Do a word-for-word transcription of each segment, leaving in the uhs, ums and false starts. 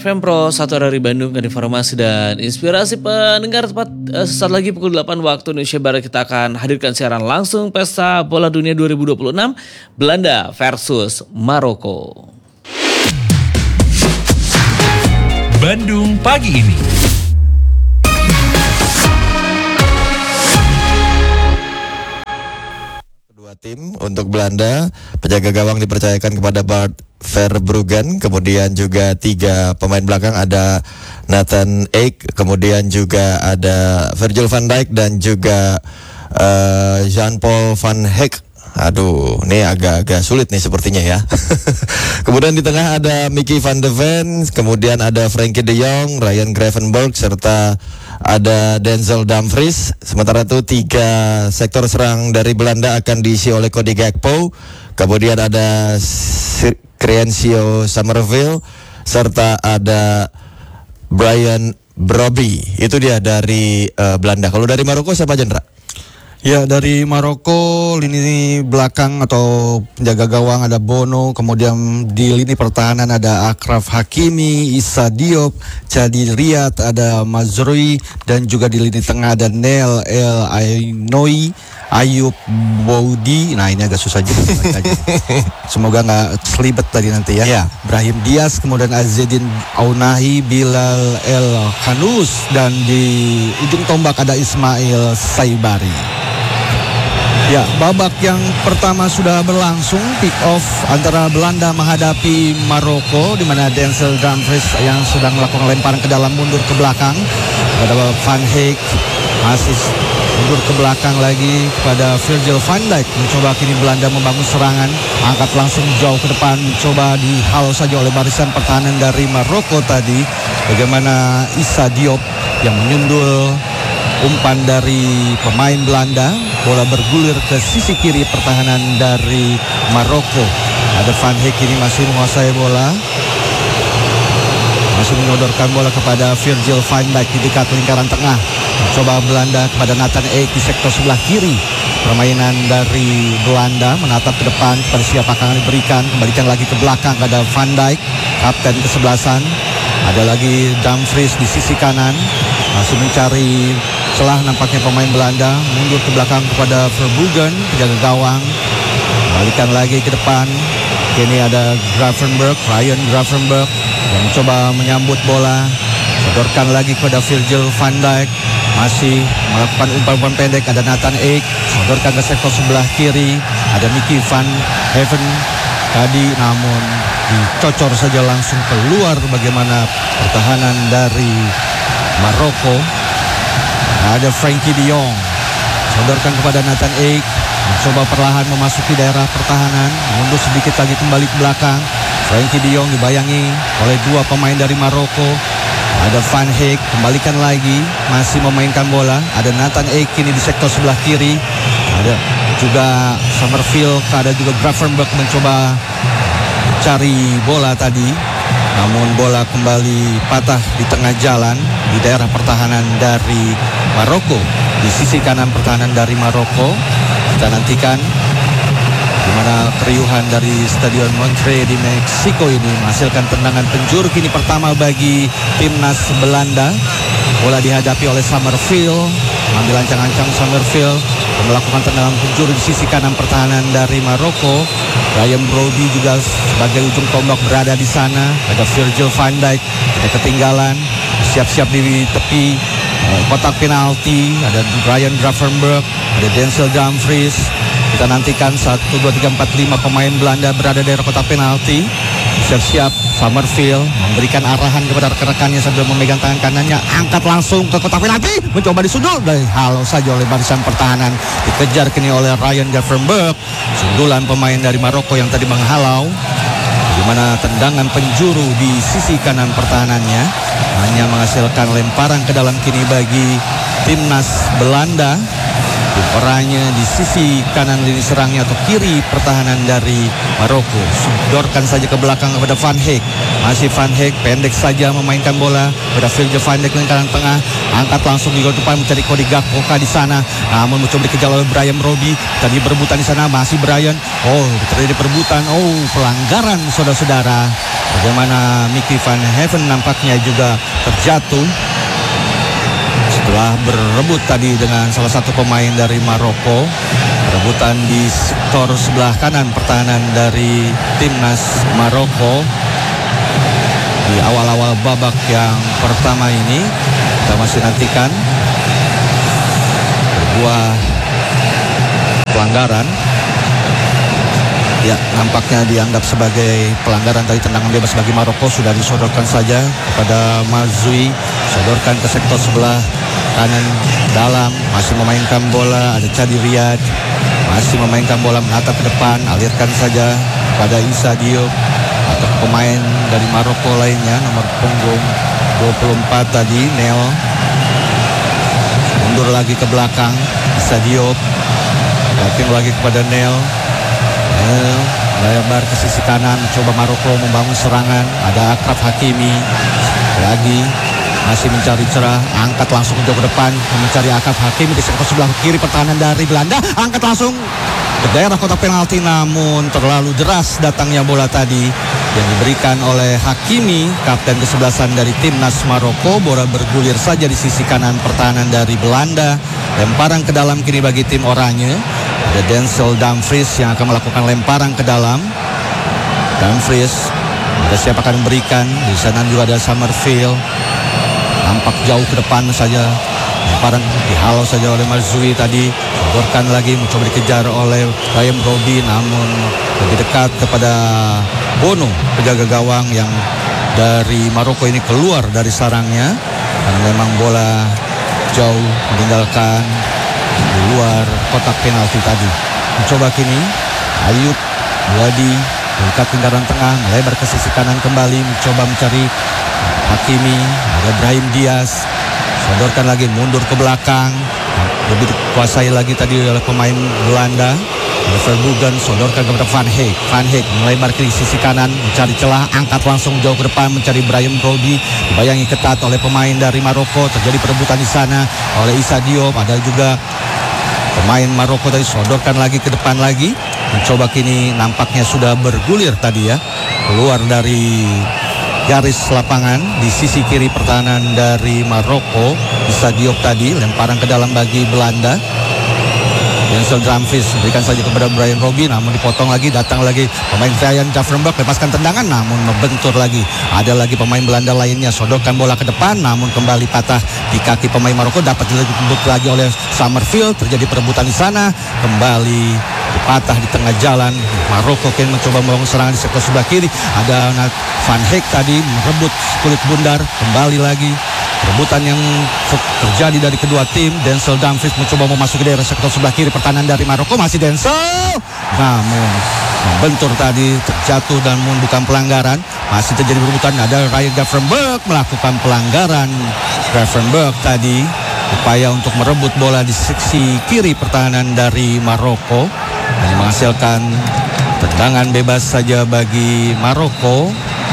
F M Pro satu dari Bandung dengan informasi dan inspirasi pendengar. Tepat eh, sesaat lagi pukul delapan waktu Indonesia Barat kita akan hadirkan siaran langsung Pesta Bola Dunia dua ribu dua puluh enam Belanda versus Maroko. Bandung pagi ini. Kedua tim untuk Belanda, penjaga gawang dipercayakan kepada Bart Verbruggen, kemudian juga tiga pemain belakang ada Nathan Ake, kemudian juga ada Virgil van Dijk dan juga uh, Jean-Paul van Heck. Aduh, ini agak-agak sulit nih sepertinya ya. Kemudian di tengah ada Mickey van de Ven, kemudian ada Frenkie de Jong, Ryan Gravenberch, serta ada Denzel Dumfries. Sementara itu tiga sektor serang dari Belanda akan diisi oleh Cody Gakpo, kemudian ada Crencio Somerville, serta ada Brian Brobby. Itu dia dari uh, Belanda. Kalau dari Maroko siapa, Jendra? Ya, dari Maroko lini belakang atau penjaga gawang ada Bono, kemudian di lini pertahanan ada Achraf Hakimi, Issa Diop, Chadi Riyad, ada Mazrui, dan juga di lini tengah ada Neil El Ainoui, Ayub Boudi. Nah, ini agak susah juga. Semoga nggak selibet tadi nanti ya. Ya. Brahim Diaz, kemudian Azzedine Ounahi, Bilal El Khanous, dan di ujung tombak ada Ismail Saibari. Ya, babak yang pertama sudah berlangsung, pick off antara Belanda menghadapi Maroko, di mana Denzel Dumfries yang sedang melakukan lemparan ke dalam mundur ke belakang pada Van Heek, masih mundur ke belakang lagi kepada Virgil van Dijk. Mencoba kini Belanda membangun serangan, angkat langsung jauh ke depan, coba dihalau saja oleh barisan pertahanan dari Maroko tadi. Bagaimana Issa Diop yang menyundul umpan dari pemain Belanda, bola bergulir ke sisi kiri pertahanan dari Maroko. Ada Van Heek ini masih menguasai bola, masih menyodorkan bola kepada Virgil van Dijk di dekat lingkaran tengah. Coba Belanda kepada Nathan Ake di sektor sebelah kiri. Permainan dari Belanda menatap ke depan kepada siapa akan diberikan, kembalikan lagi ke belakang kepada Van Dijk, kapten kesebelasan. Ada lagi Dumfries di sisi kanan, masih mencari celah nampaknya pemain Belanda. Mundur ke belakang kepada Verbruggen, penjaga gawang, kembalikan lagi ke depan. Kini ada Gravenberch, Ryan Gravenberch yang mencoba menyambut bola, sodorkan lagi kepada Virgil van Dijk, masih melakukan umpan-umpan pendek. Ada Nathan Ake, sodorkan ke sektor sebelah kiri, ada Mickey van Heaven tadi, namun dicocor saja langsung keluar. Bagaimana pertahanan dari Maroko. Ada Frenkie de Jong, sodorkan kepada Nathan Ake, mencoba perlahan memasuki daerah pertahanan, mundur sedikit lagi kembali ke belakang. Frenkie de Jong dibayangi oleh dua pemain dari Maroko. Ada Van Heek, kembalikan lagi, masih memainkan bola. Ada Nathan Ake kini di sektor sebelah kiri. Ada juga Somerville, ada juga Gravenberch mencoba cari bola tadi, namun bola kembali patah di tengah jalan di daerah pertahanan dari Maroko. Di sisi kanan pertahanan dari Maroko, kita nantikan di mana keriuhan dari Stadion Montreux di Meksiko ini menghasilkan tendangan penjuru kini pertama bagi timnas Belanda. Bola dihadapi oleh Somerville, ambil ancang-ancang Somerville melakukan tendangan penjuru di sisi kanan pertahanan dari Maroko. Brian Brobby juga sebagai ujung tombak berada di sana. Ada Virgil van Dijk, ada ketinggalan, siap-siap di tepi eh, kotak penalti. Ada Ryan Gravenberch, ada Denzel Dumfries. Kita nantikan satu, dua, tiga, empat, lima pemain Belanda berada di daerah kotak penalti. Siap-siap Somerville memberikan arahan kepada rekan-rekannya sambil memegang tangan kanannya, angkat langsung ke kotak penalti, mencoba disundul, dihalau saja oleh barisan pertahanan. Dikejar kini oleh Ryan Gravenberch, sundulan pemain dari Maroko yang tadi menghalau. Di mana tendangan penjuru di sisi kanan pertahanannya hanya menghasilkan lemparan ke dalam kini bagi timnas Belanda. Tim oranye di sisi kanan lini serangnya atau kiri pertahanan dari Maroko. Sodorkan saja ke belakang kepada Van Heek. Masih Van Heek pendek saja memainkan bola pada Virgil van Dijk lingkaran tengah. Angkat langsung di gol depan mencari Cody Gakpo di sana. Namun mencoba dikejar oleh Bryan Robbie. Tadi berebutan di sana masih Bryan. Oh, terjadi perebutan. Oh, pelanggaran saudara-saudara. Bagaimana Mickey Van Heaven nampaknya juga terjatuh setelah berebut tadi dengan salah satu pemain dari Maroko. Rebutan di sektor sebelah kanan pertahanan dari timnas Maroko di awal-awal babak yang pertama ini. Kita masih nantikan sebuah pelanggaran. Ya, nampaknya dianggap sebagai pelanggaran tadi, tendangan bebas bagi Maroko. Sudah disodorkan saja kepada Mazui. Sodorkan ke sektor sebelah kanan dalam. Masih memainkan bola. Ada Chadi Riyad. Masih memainkan bola menatap ke depan. Alirkan saja pada Issa Diop atau pemain dari Maroko lainnya. Nomor punggung dua puluh empat tadi, Nel. Mundur lagi ke belakang. Issa Diop. Yakin lagi kepada Nel. Lebar ke sisi kanan, coba Maroko membangun serangan. Ada Akraf Hakimi lagi masih mencari cerah, angkat langsung jauh ke depan mencari Akraf Hakimi di sektor sebelah kiri pertahanan dari Belanda. Angkat langsung ke daerah kotak penalti, namun terlalu deras datangnya bola tadi yang diberikan oleh Hakimi, kapten kesebelasan dari timnas Maroko. Bola bergulir saja di sisi kanan pertahanan dari Belanda. Lemparan ke dalam kini bagi tim oranye. Ada Denzel Dumfries yang akan melakukan lemparan ke dalam. Dumfries, ada siapa akan memberikan? Di sana juga ada Summerfield. Nampak jauh ke depan saja. Lemparan dihalau saja oleh Mazui tadi. Sodorkan lagi, mencoba dikejar oleh Bryan Robbie, namun lebih dekat kepada Bono, penjaga gawang yang dari Maroko ini keluar dari sarangnya. Karena memang bola jauh meninggalkan di luar kotak penalti tadi. Mencoba kini Ayub Wadi dekat lingkaran tengah, melebar ke sisi kanan kembali, mencoba mencari Hakimi. Ada Brahim Diaz, sodorkan lagi, mundur ke belakang, lebih dikuasai lagi tadi oleh pemain Belanda. Verbruggen sodorkan kepada Van Heek. Van Heek melebar ke sisi kanan, mencari celah, angkat langsung jauh ke depan mencari Bryan Robbie. Dibayangi ketat oleh pemain dari Maroko. Terjadi perebutan di sana oleh Issa Diop. Ada juga pemain Maroko tadi, sodorkan lagi ke depan lagi. Mencoba kini nampaknya sudah bergulir tadi ya, keluar dari garis lapangan di sisi kiri pertahanan dari Maroko. Issa Diop tadi lemparan ke dalam bagi Belanda. Denzel Dumfries berikan saja kepada Bryan Robbie, namun dipotong lagi. Datang lagi pemain Ryan Gravenberch, lepaskan tendangan namun membentur lagi. Ada lagi pemain Belanda lainnya, sodorkan bola ke depan namun kembali patah di kaki pemain Maroko. Dapat dilebut lagi oleh Summerfield. Terjadi perebutan di sana, kembali patah di tengah jalan. Maroko kini mencoba membangun serangan di sektor sebelah kiri. Ada Van Heek tadi merebut kulit bundar, kembali lagi rebutan yang terjadi dari kedua tim. Denzel Dumfries mencoba memasuki daerah sektor sebelah kiri pertahanan dari Maroko. Masih Denzel, namun membentur tadi, terjatuh dan bukan pelanggaran. Masih terjadi rebutan. Ada Ryan Gravenberch melakukan pelanggaran. Gravenberch tadi upaya untuk merebut bola di sisi kiri pertahanan dari Maroko dan menghasilkan tendangan bebas saja bagi Maroko.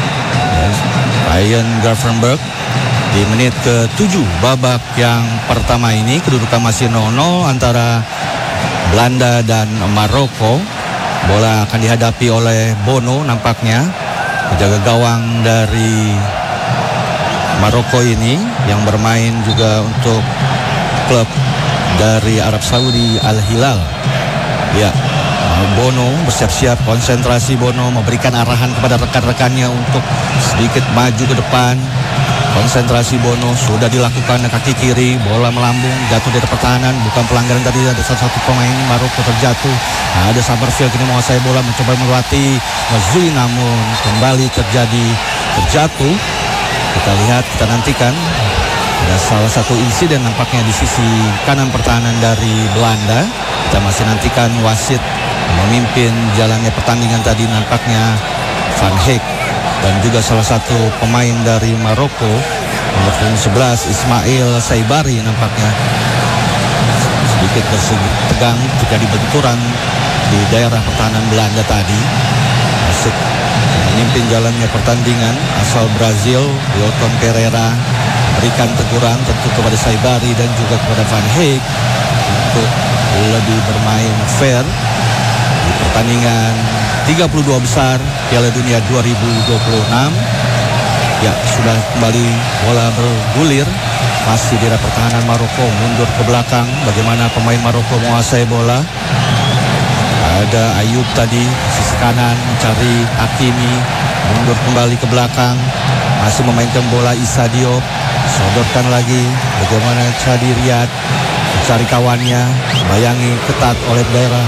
Ryan Gravenberch di menit ke tujuh babak yang pertama ini. Kedudukan masih nol nol antara Belanda dan Maroko. Bola akan dihadapi oleh Bono nampaknya, penjaga gawang dari Maroko ini yang bermain juga untuk klub dari Arab Saudi Al Hilal. Ya, Bono bersiap-siap, konsentrasi Bono memberikan arahan kepada rekan-rekannya untuk sedikit maju ke depan. Konsentrasi Bono sudah dilakukan kaki kiri, bola melambung, jatuh dari pertahanan, bukan pelanggaran tadi. Ada salah satu pemain Maroko terjatuh. Nah, ada Summerfield kini menguasai bola, mencoba melewati Mazui, namun kembali terjadi terjatuh. Kita lihat, kita nantikan. Ada salah satu insiden nampaknya di sisi kanan pertahanan dari Belanda. Kita masih nantikan wasit memimpin jalannya pertandingan tadi, nampaknya Van Heek. Dan juga salah satu pemain dari Maroko, nomor sebelas Ismail Saibari nampaknya sedikit tegang, terjadi benturan di daerah pertahanan Belanda tadi. Asik memimpin jalannya pertandingan asal Brazil, Wilton Pereira berikan teguran tentu kepada Saibari dan juga kepada Van Heek untuk lebih bermain fair di pertandingan tiga puluh dua besar Piala Dunia dua ribu dua puluh enam. Ya, sudah kembali bola bergulir. Masih di daerah pertahanan Maroko, mundur ke belakang. Bagaimana pemain Maroko menguasai bola? Ada Ayub tadi sisi kanan mencari Hakimi, mundur kembali ke belakang, masih memainkan bola Issa Diop, sodorkan lagi. Bagaimana Chadi Riyad mencari kawannya, bayangi ketat oleh daerah